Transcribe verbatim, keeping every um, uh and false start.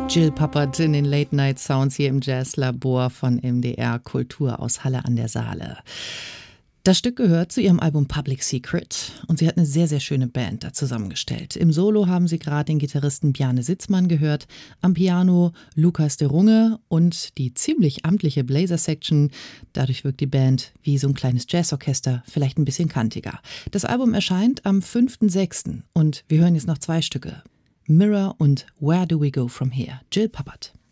Jill Pappert in den Late Night Sounds hier im Jazzlabor von M D R Kultur aus Halle an der Saale. Das Stück gehört zu ihrem Album Public Secret und sie hat eine sehr, sehr schöne Band da zusammengestellt. Im Solo haben Sie gerade den Gitarristen Bjarne Sitzmann gehört, am Piano Lukas de Runge und die ziemlich amtliche Blazer-Section. Dadurch wirkt die Band wie so ein kleines Jazzorchester, vielleicht ein bisschen kantiger. Das Album erscheint am fünften sechsten und wir hören jetzt noch zwei Stücke. Mirror und Where Do We Go From Here? Jill Pappert.